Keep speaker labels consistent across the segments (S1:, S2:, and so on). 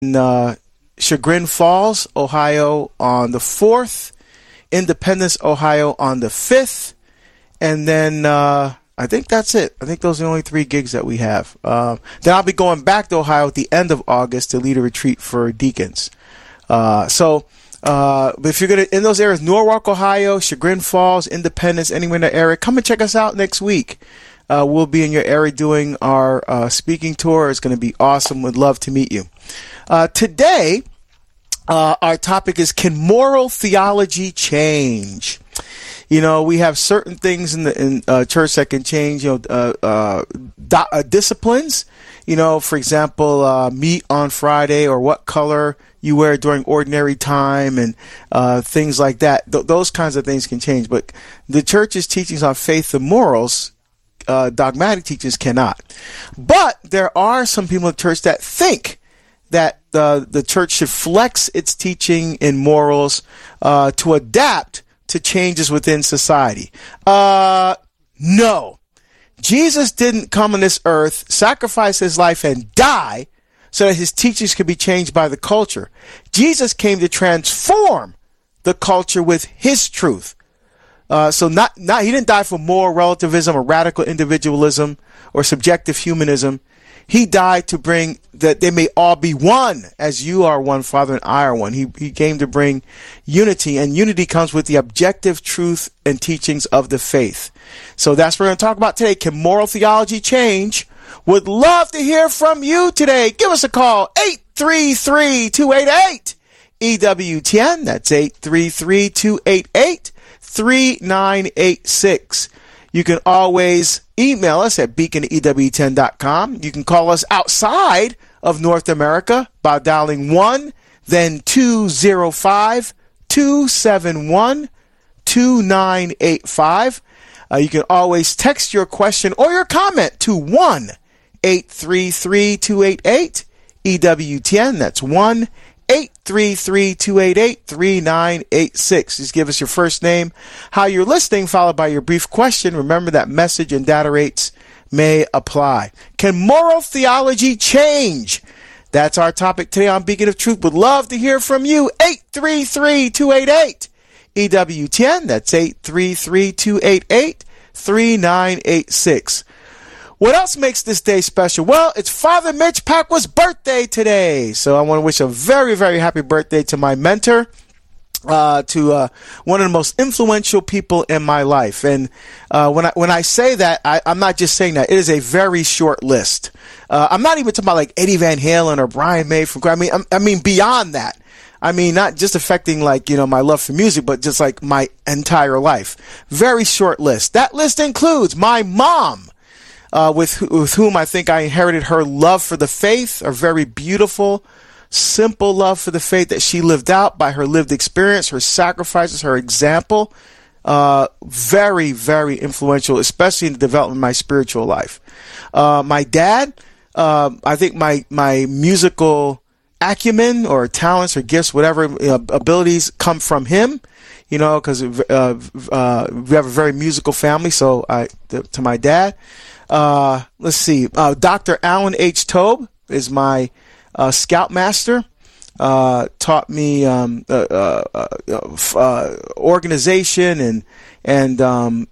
S1: Chagrin Falls, Ohio on the 4th, Independence, Ohio on the 5th, and then I think that's it. I think those are the only 3 gigs that we have. Then I'll be going back to Ohio at the end of August to lead a retreat for deacons. But if you're going to, in those areas, Norwalk, Ohio, Chagrin Falls, Independence, anywhere in the area, come and check us out next week. We'll be in your area doing our speaking tour. It's going to be awesome. Would love to meet you. Today, our topic is, can moral theology change? You know, we have certain things in church that can change, disciplines, for example, meat on Friday, or what color you wear during ordinary time, and things like that. Those kinds of things can change. But the church's teachings on faith and morals, dogmatic teachings, cannot. But there are some people in the church that think that the church should flex its teaching in morals to adapt to changes within society. No. Jesus didn't come on this earth, sacrifice his life, and die so that his teachings could be changed by the culture. Jesus came to transform the culture with his truth. So he didn't die for moral relativism or radical individualism or subjective humanism. He died to bring that they may all be one, as you are one, Father, and I are one. He came to bring unity, and unity comes with the objective truth and teachings of the faith. So that's what we're going to talk about today. Can moral theology change? Would love to hear from you today. Give us a call, 833-288-EWTN. That's 833-288-3986. You can always email us at beacon@ewtn.com. You can call us outside of North America by dialing 1, then 205-271-2985. You can always text your question or your comment to 1-833-288-EWTN. That's 1-833-288-3986. Just give us your first name, how you're listening, followed by your brief question. Remember that message and data rates may apply. Can moral theology change? That's our topic today on Beacon of Truth. Would love to hear from you. 833-288-EWTN. That's 833-288-3986. What else makes this day special? Well, it's Father Mitch Pacwa's birthday today. So I want to wish a very, very happy birthday to my mentor, to one of the most influential people in my life. And when I say that, I'm not just saying that. It is a very short list. I'm not even talking about like Eddie Van Halen or Brian May from. I mean beyond that. I mean, not just affecting my love for music, but just like my entire life. Very short list. That list includes my mom. With whom I think I inherited her love for the faith, a very beautiful, simple love for the faith that she lived out by her lived experience, her sacrifices, her example. Very, very influential, especially in the development of my spiritual life. My dad, I think my musical acumen or talents or gifts, whatever abilities come from him, because we have a very musical family. So to my dad. Let's see. Dr. Alan H. Tobe is my scoutmaster. Taught me organization and a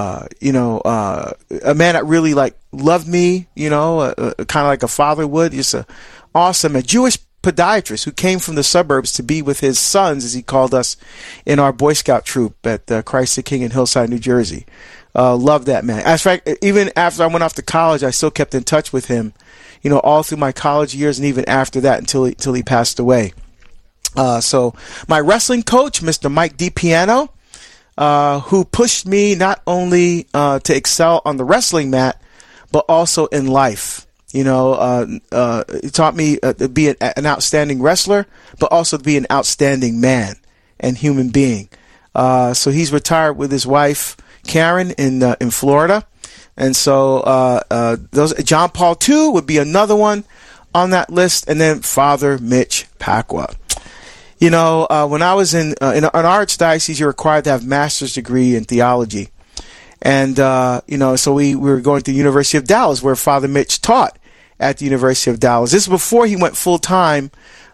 S1: man that really loved me. Kind of like a father would. Just a Jewish podiatrist who came from the suburbs to be with his sons, as he called us, in our Boy Scout troop at Christ the King in Hillside, New Jersey. Love that man. As a fact, even after I went off to college, I still kept in touch with him, all through my college years and even after that until he passed away. So my wrestling coach, Mr. Mike DiPiano, who pushed me not only to excel on the wrestling mat, but also in life. He taught me to be an outstanding wrestler, but also to be an outstanding man and human being. So he's retired with his wife, Karen, in Florida. And so those John Paul II would be another one on that list, and then Father Mitch Pacwa. When I was in our archdiocese, you're required to have a master's degree in theology. And so we were going to the University of Dallas, where Father Mitch taught. at the University of Dallas. This is before he went full time